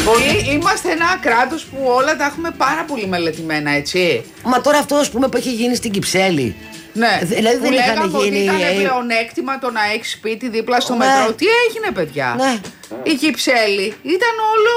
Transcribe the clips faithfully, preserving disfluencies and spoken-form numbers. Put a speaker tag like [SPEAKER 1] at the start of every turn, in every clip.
[SPEAKER 1] Ότι είμαστε ένα κράτος που όλα τα έχουμε πάρα πολύ μελετημένα, έτσι.
[SPEAKER 2] Μα τώρα αυτό, ας πούμε, που έχει γίνει στην Κυψέλη.
[SPEAKER 1] Ναι,
[SPEAKER 2] δηλαδή δεν είχαν γίνει.
[SPEAKER 1] Ότι ήταν πλεονέκτημα το να έχει σπίτι δίπλα στο
[SPEAKER 2] ναι.
[SPEAKER 1] μετρό. Τι έγινε, παιδιά?
[SPEAKER 2] Ναι.
[SPEAKER 1] Η Κυψέλη ήταν όλο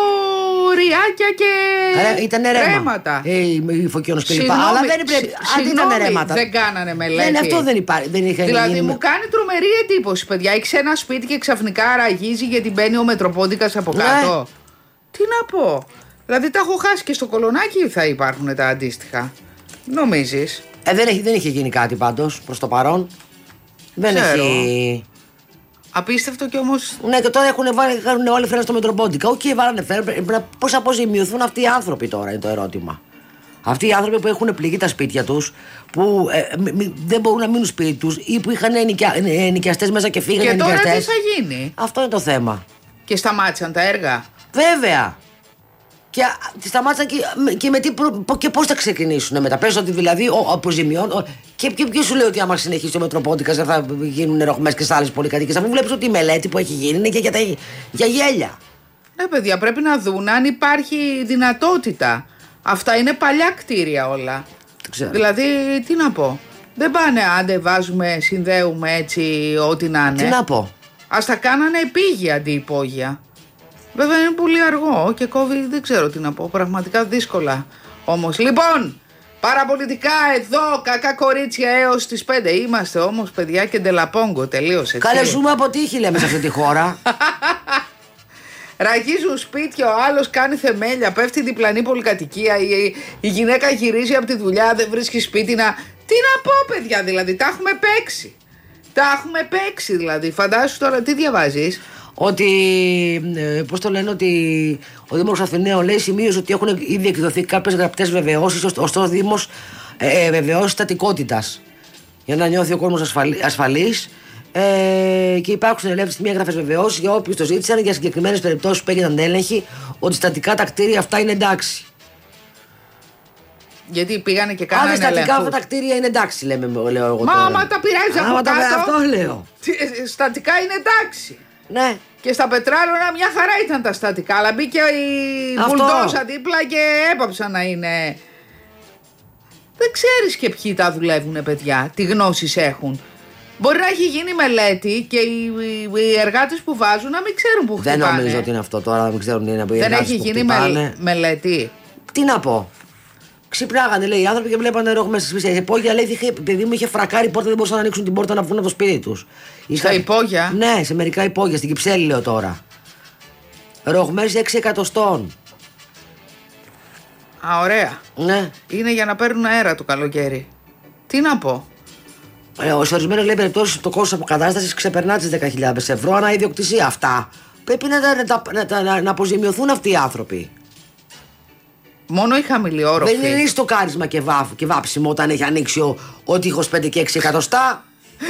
[SPEAKER 1] ριάκια και
[SPEAKER 2] Άρα, ήτανε ρέμα.
[SPEAKER 1] ρέματα.
[SPEAKER 2] Ε, η Φωκιόνος κλπ. Αλλά δεν πρέπει. Αν ήταν ρέματα.
[SPEAKER 1] Δεν κάνανε μελέτη.
[SPEAKER 2] Ναι, αυτό δεν υπάρχει. Δεν είχαν
[SPEAKER 1] δηλαδή
[SPEAKER 2] γίνει...
[SPEAKER 1] μου κάνει τρομερή εντύπωση, παιδιά. Έχει ένα σπίτι και ξαφνικά ραγίζει γιατί μπαίνει ο Μετροπόντικας από κάτω. Ναι. Τι να πω. Δηλαδή τα έχω χάσει και στο Κολονάκι θα υπάρχουν τα αντίστοιχα. Νομίζεις?
[SPEAKER 2] Ε, δεν, έχει, δεν είχε γίνει κάτι πάντως προς το παρόν. Δεν
[SPEAKER 1] Ξέρω.
[SPEAKER 2] έχει.
[SPEAKER 1] Απίστευτο κι όμως.
[SPEAKER 2] Ναι, και τώρα έχουν βάλει, έχουν βάλει φρένα στο Μετροπόντικα. Οκ, okay, βάλανε φρένα. Πώς αποζημιωθούν αυτοί οι άνθρωποι τώρα, είναι το ερώτημα. Αυτοί οι άνθρωποι που έχουν πληγεί τα σπίτια τους, που ε, μ, μ, δεν μπορούν να μείνουν σπίτι τους ή που είχαν ενοικια, ενοικιαστές μέσα και φύγανε ενοικιαστές.
[SPEAKER 1] Και τώρα τι θα γίνει?
[SPEAKER 2] Αυτό είναι το θέμα.
[SPEAKER 1] Και σταμάτησαν τα έργα.
[SPEAKER 2] Βέβαια. Και σταμάτησαν και, και, με τι, και πώς θα ξεκινήσουν μετά. Πες ότι δηλαδή ο, αποζημιών. Και, και ποιος σου λέει ότι άμα συνεχίσει ο Μετροπόντικας δεν θα γίνουν ρογμές και σε άλλες πολυκατοικίες. Αφού βλέπεις ότι η μελέτη που έχει γίνει είναι και για, τα, για γέλια.
[SPEAKER 1] Ναι, παιδιά, πρέπει να δουν αν υπάρχει δυνατότητα. Αυτά είναι παλιά κτίρια όλα. Δηλαδή, τι να πω. Δεν πάνε άντε, βάζουμε, συνδέουμε έτσι, ό,τι να είναι.
[SPEAKER 2] Τι να πω.
[SPEAKER 1] Ας τα κάνανε επίγεια αντί υπόγεια. Βέβαια είναι πολύ αργό και κόβει, δεν ξέρω τι να πω, πραγματικά δύσκολα. Όμως, λοιπόν, παραπολιτικά εδώ, κακά κορίτσια έως τις πέντε. Είμαστε όμως, παιδιά, και ντελαπόγκο, τελείωσε.
[SPEAKER 2] Καλέ, ζούμε αποτύχει, λέμε, σε αυτή τη χώρα.
[SPEAKER 1] Ραγίζουν σπίτια, ο άλλος κάνει θεμέλια, πέφτει διπλανή πολυκατοικία, η, η γυναίκα γυρίζει από τη δουλειά, δεν βρίσκει σπίτι να... Τι να πω, παιδιά, δηλαδή, τα έχουμε παίξει. Τα έχουμε παίξει, δηλαδή. Φαντάσου τώρα, τι διαβάζεις?
[SPEAKER 2] Ότι, ε, πώς το λένε, ότι ο Δήμαρχος Αθηναίων λέει, σημείωσε ότι έχουν ήδη εκδοθεί κάποιες γραπτές βεβαιώσεις, ωστόσο ο Δήμος ε, ε, βεβαιώσει στατικότητας για να νιώθει ο κόσμος ασφαλή, ασφαλής. Ε, και υπάρχουν ελεύθερες μία γραφές βεβαιώσεις για όποιους το ζήτησαν για συγκεκριμένες περιπτώσεις που έγιναν έλεγχοι ότι στατικά τα κτίρια αυτά είναι εντάξει.
[SPEAKER 1] Γιατί πήγανε και κάνανε
[SPEAKER 2] έλεγχους. Αν στατικά αυτά τα κτίρια είναι εντάξει, λέμε, λέω εγώ.
[SPEAKER 1] Μα
[SPEAKER 2] τώρα.
[SPEAKER 1] άμα τα πειράζει από κάτω.
[SPEAKER 2] Αυτό λέω.
[SPEAKER 1] Στατικά είναι εντάξει.
[SPEAKER 2] Ναι.
[SPEAKER 1] Και στα Πετράλωνα μια χαρά ήταν τα στατικά, αλλά μπήκε η μπουλντόζα δίπλα και έπαψαν να είναι. Δεν ξέρεις και ποιοι τα δουλεύουνε, παιδιά, τι γνώσεις έχουν. Μπορεί να έχει γίνει μελέτη και οι, οι εργάτες που βάζουν να μην ξέρουν που χτυπάνε.
[SPEAKER 2] Δεν νομίζω ότι είναι αυτό τώρα, να μην ξέρουν τι είναι που οι
[SPEAKER 1] Δεν
[SPEAKER 2] εργάτες
[SPEAKER 1] έχει
[SPEAKER 2] που
[SPEAKER 1] γίνει
[SPEAKER 2] χτυπάνε.
[SPEAKER 1] μελέτη.
[SPEAKER 2] Τι να πω. Ξυπνάγανε, λέει, οι άνθρωποι και βλέπανε ρόγμες στις σπίτια. Υπόγεια, λέει, παιδί μου είχε φρακάρει η πόρτα, δεν μπορούσαν να ανοίξουν την πόρτα να βγουν από το σπίτι τους.
[SPEAKER 1] Στα υπόγεια?
[SPEAKER 2] Ναι, σε μερικά υπόγεια, στην Κυψέλη λέω τώρα. Ρογμές έξι εκατοστών.
[SPEAKER 1] Α, ωραία.
[SPEAKER 2] Ναι.
[SPEAKER 1] Είναι για να παίρνουν αέρα το καλοκαίρι. Τι να πω.
[SPEAKER 2] Ε, σε ορισμένες λέει περιπτώσεις το κόστος αποκατάστασης ξεπερνά τις δέκα χιλιάδες ευρώ ανά ιδιοκτησία. Αυτά πρέπει να, να, να, να, να, να αποζημιωθούν αυτοί οι άνθρωποι.
[SPEAKER 1] Μόνο η χαμηλή όροφη.
[SPEAKER 2] Δεν είναι στο κάρισμα και, βάφ, και βάψιμο όταν έχει ανοίξει ο, ο τείχος πέντε και έξι εκατοστά.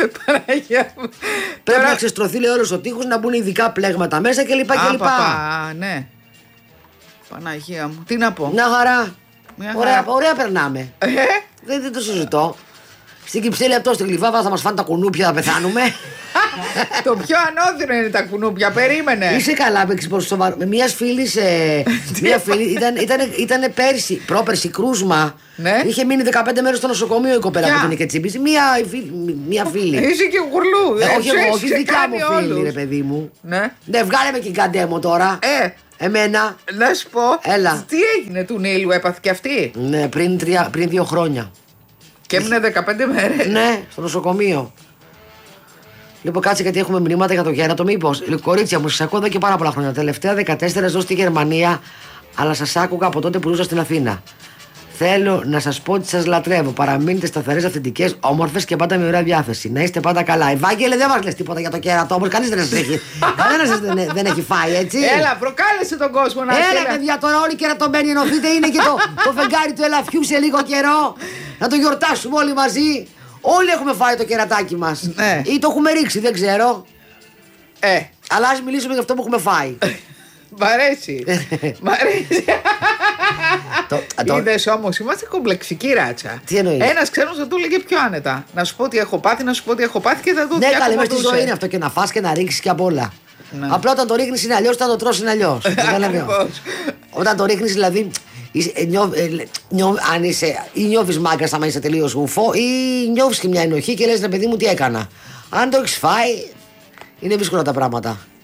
[SPEAKER 2] Πρέπει να ξεστρωθεί, λέει, όλος ο τείχος, να μπουν ειδικά πλέγματα μέσα κλπ. κλπ.
[SPEAKER 1] Α, ναι. Παναγία μου, τι να πω.
[SPEAKER 2] Μια χαρά.
[SPEAKER 1] Μια
[SPEAKER 2] ωραία,
[SPEAKER 1] χαρά.
[SPEAKER 2] ωραία περνάμε.
[SPEAKER 1] Ε?
[SPEAKER 2] δεν, δεν το συζητώ. Στην Κυψέλη αυτό, στην Κλειβάδα θα μας φάνε τα κουνούπια, θα πεθάνουμε.
[SPEAKER 1] Το πιο ανώδυνο είναι τα κουνούπια, περίμενε.
[SPEAKER 2] Είσαι καλά, παίξεις πόσο σοβαρό. Με μια φίλη, ε, μια φίλη ήταν, ήταν, ήταν πέρσι, πρόπερσι κρούσμα.
[SPEAKER 1] Ναι.
[SPEAKER 2] Είχε μείνει δεκαπέντε μέρες στο νοσοκομείο η κοπέλα που είναι και τσίπης. Μια, μια φίλη.
[SPEAKER 1] Είσαι και γουρλού.
[SPEAKER 2] Ε, όχι εγώ, όχι δικιά μου φίλη,
[SPEAKER 1] όλους.
[SPEAKER 2] ρε παιδί μου.
[SPEAKER 1] Ναι.
[SPEAKER 2] Ναι, βγάλε με και καντέμο τώρα.
[SPEAKER 1] Ε.
[SPEAKER 2] Εμένα.
[SPEAKER 1] Να σου πω.
[SPEAKER 2] Έλα.
[SPEAKER 1] Τι έγινε του Νίλου, έπαθε και αυτή.
[SPEAKER 2] Ναι, πριν, τρία, πριν δύο χρόνια.
[SPEAKER 1] Και έμεινε δεκαπέντε μέρες.
[SPEAKER 2] Ναι, στο νοσοκομείο. Λοιπόν, κάτσε γιατί έχουμε μηνύματα για το γέρατο. Μήπως, κορίτσια μου, σας ακούω εδώ και πάρα πολλά χρόνια. Τελευταία δεκατέσσερα ζω στη Γερμανία, αλλά σας άκουγα από τότε που ζούσα στην Αθήνα. Θέλω να σας πω ότι σας λατρεύω. Παραμείνετε σταθερές, αυθεντικές, όμορφες και πάντα με ωραία διάθεση. Να είστε πάντα καλά. Ευάγγελε, δεν μας λες τίποτα για το κέρατο, όμως κανείς δεν σας έχει. Κανένας δεν, δεν έχει φάει, έτσι.
[SPEAKER 1] Έλα, προκάλεσε τον κόσμο να
[SPEAKER 2] Έλα,
[SPEAKER 1] στείλε.
[SPEAKER 2] παιδιά, τώρα όλοι κερατωμένοι ενωθείτε. Είναι και το, το φεγγάρι του ελαφιού σε λίγο καιρό. Να το γιορτάσουμε όλοι μαζί. Όλοι έχουμε φάει το κερατάκι μας.
[SPEAKER 1] Ναι.
[SPEAKER 2] Ή το έχουμε ρίξει, δεν ξέρω.
[SPEAKER 1] Ε.
[SPEAKER 2] Αλλά ας μιλήσουμε για αυτό που έχουμε φάει.
[SPEAKER 1] Μ' αρέσει. Μ' αρέσει.
[SPEAKER 2] το, το...
[SPEAKER 1] Είδες όμως, είμαστε κομπλεξική ράτσα.
[SPEAKER 2] Τι εννοείς?
[SPEAKER 1] Ένας ξένος θα του έλεγε πιο άνετα. Να σου πω τι έχω πάθει, να σου πω τι έχω πάθει και θα το
[SPEAKER 2] ναι, καλή, μες στη ζωή είναι αυτό και να φας και να ρίξεις και απ' όλα. Ναι. Απλά όταν το ρίχνει είναι αλλιώ, όταν το τρώσει είναι αλλιώ. Όταν το ρίχνει, δηλαδή. Νιώ, ε, νιώ, αν είσαι, ή νιώθει μάγκα άμα είσαι τελείω γουφό, ή νιώθει και μια ενοχή και λες, ρε παιδί μου, τι έκανα. Αν το έχει φάει, είναι δύσκολα τα πράγματα.